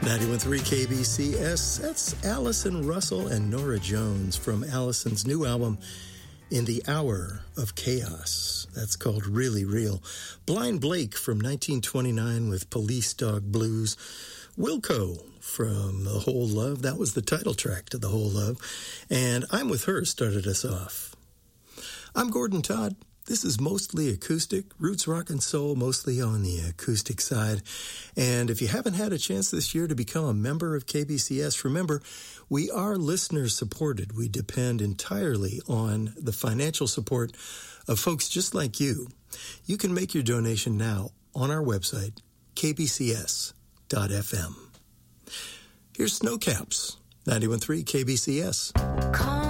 91.3 KBCS. That's Allison Russell and Nora Jones from Allison's new album, In the Hour of Chaos. That's called Really Real. Blind Blake from 1929 with Police Dog Blues. Wilco from The Whole Love. That was the title track to The Whole Love. And I'm With Her started us off. I'm Gordon Todd. This is mostly acoustic, roots rock and soul, mostly on the acoustic side. And if you haven't had a chance this year to become a member of KBCS, remember, we are listener supported. We depend entirely on the financial support of folks just like you. You can make your donation now on our website, kbcs.fm. Here's Snowcaps, 91.3 KBCS.